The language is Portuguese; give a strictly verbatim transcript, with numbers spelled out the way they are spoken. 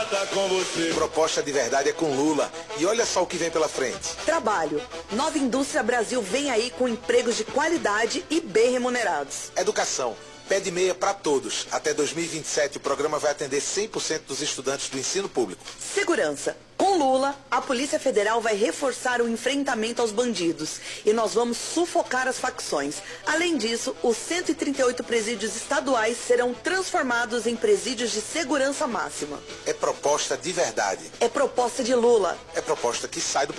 tá com você. Proposta de verdade é com Lula. E olha só o que vem pela frente. Trabalho. Nova Indústria Brasil vem aí com empregos de qualidade e bem remunerados. Educação. Pé de meia para todos. Até dois mil e vinte e sete, o programa vai atender cem por cento dos estudantes do ensino público. Segurança. Com Lula, a Polícia Federal vai reforçar o enfrentamento aos bandidos e nós vamos sufocar as facções. Além disso, os cento e trinta e oito presídios estaduais serão transformados em presídios de segurança máxima. É proposta de verdade. É proposta de Lula. É proposta que sai do